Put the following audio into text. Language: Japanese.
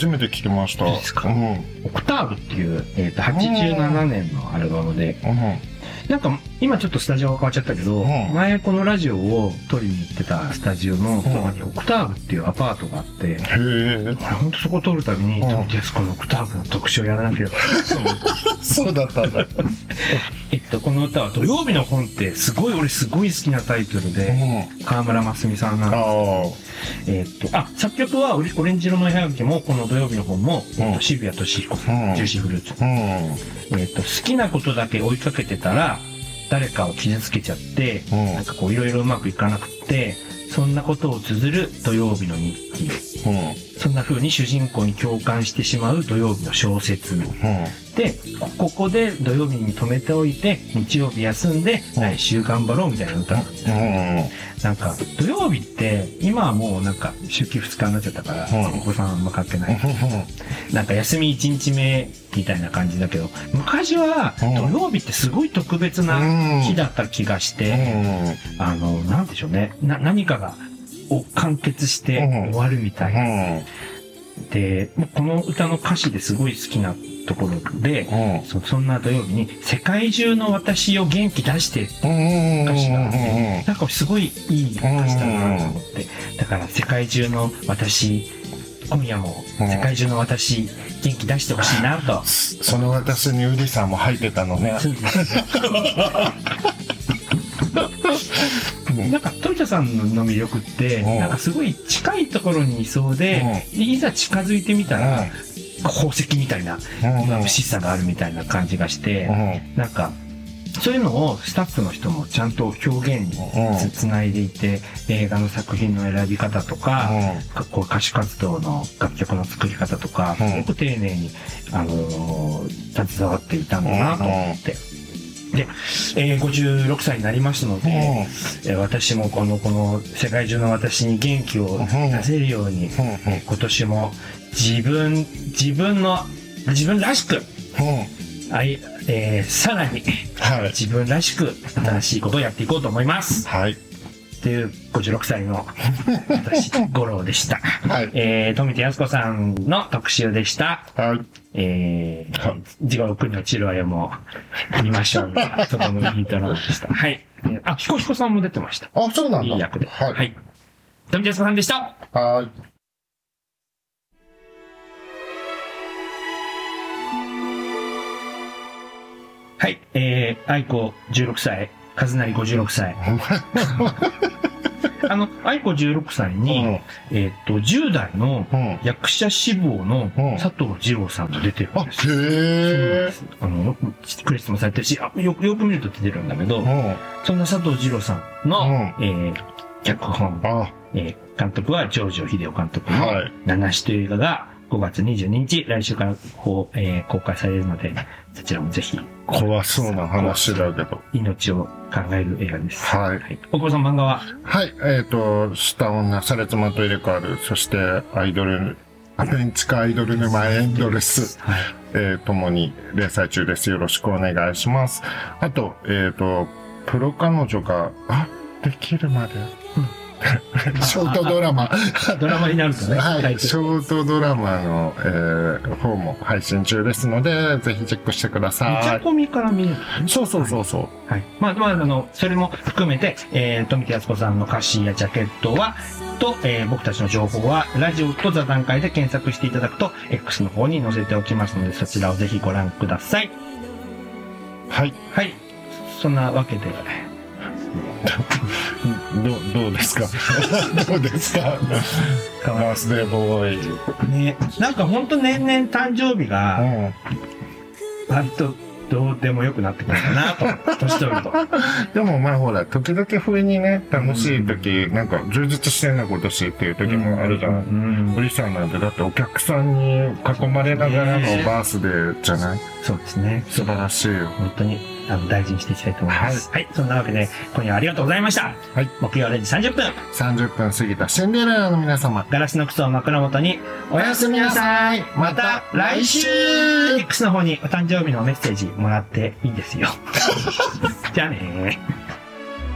初めて聞きました。 いいですか？オクターブっていう、87年のアルバムで、なんか今ちょっとスタジオが変わっちゃったけど、前このラジオを撮りに行ってたスタジオのそばにオクターブっていうアパートがあって、ほんとそこ撮るたびに、富田靖子のオクターブの特集をやらなければ。 そうだったんだ。 この歌は土曜日の本って俺すごい好きなタイトルで、河村真澄さんなんですけど、作曲はオレンジ色の絵はがきも、この土曜日の本も、渋谷俊彦さん、ジューシーフルーツ。好きなことだけ追いかけてたら、誰かを傷つけちゃって、なんかこういろいろうまくいかなくって、そんなことを綴る土曜日の日記。そんな風に主人公に共感してしまう土曜日の小説。で、ここで土曜日に止めておいて、日曜日休んで、来週頑張ろうみたいな歌なんですよ。なんか、土曜日って、今はもうなんか、週休2日になっちゃったから、お子さんあんま買ってない。なんか休み1日目みたいな感じだけど、昔は土曜日ってすごい特別な日だった気がして、なんでしょうね。何かが完結して終わるみたいな。で、この歌の歌詞ですごい好きなところで、そんな土曜日に世界中の私を元気出して歌詞があって、なんかすごいいい歌詞だなと思って、だから世界中の私、今夜も世界中の私、元気出してほしいなと。 その私にウリさんも入ってたのね。 なんか富田さんの魅力って、なんかすごい近いところにいそうで、いざ近づいてみたら、宝石みたいな、不しさがあるみたいな感じがして、なんか、そういうのをスタッフの人もちゃんと表現につないでいて、映画の作品の選び方とか、こう歌手活動の楽曲の作り方とか、すごく丁寧に、携わっていたんだなと思って。で、56歳になりましたので、私もこの世界中の私に元気を出せるように、今年も自分らしく、さらに、自分らしく新しいことをやっていこうと思います。っていう56歳の私、五郎でした。富田靖子さんの特集でした。地獄に落ちるわよも見ましょう。とてもいいドラマでした。彦彦さんも出てました。 そうなんだ。 いい役で。富田靖子さんでした。愛子16歳、和成56歳。愛子16歳に、10代の役者志望の佐藤二朗さんが出てるんですよ。よくクレジットもされてるし、よく見ると出てるんだけど、そんな佐藤二朗さんの、脚本、監督は城城秀夫監督の七死という映画が5月22日、来週から公開されるので、そちらもぜひ。 怖そうな話だけど。 命を考える映画です。大久保さん漫画は下女、され妻と入れ替わる、そしてアペンチカアイドル沼エンドレス、ともに連載中です。よろしくお願いします。あと、プロ彼女が、できるまで。ショートドラマ。 ドラマになるとね。 ショートドラマの、方も配信中ですので、ぜひチェックしてください。 めちゃコミから見る。 そう。 それも含めて、富田靖子さんの歌詞やジャケットは、僕たちの情報は、ラジオと座談会で検索していただくと、X の方に載せておきますので、そちらをぜひご覧ください。そんなわけで、 どうですかどうですかバースデーボーイ。 ね、なんかほんと年々誕生日が、割とどうでもよくなってくるかなと、年取ると。 でもほら、時々不意にね、楽しい時、なんか充実してんな今年っていう時もあるじゃん。ウリさんなんてだってお客さんに囲まれながらのバースデーじゃない？ そうですね。 素晴らしいよ。 本当に。大事にしていきたいと思います。そんなわけで、今夜はありがとうございました。木曜0時30分。 30分過ぎたシンデレラの皆様。 ガラスの靴を枕元に、おやすみなさい。また来週 X の方にお誕生日のメッセージもらっていいですよ。じゃあねー。